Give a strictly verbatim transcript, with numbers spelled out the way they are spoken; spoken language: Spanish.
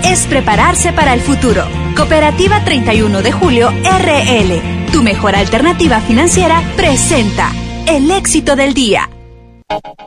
es prepararse para el futuro. Cooperativa treinta y uno de julio R L, tu mejor alternativa financiera, presenta el éxito del día.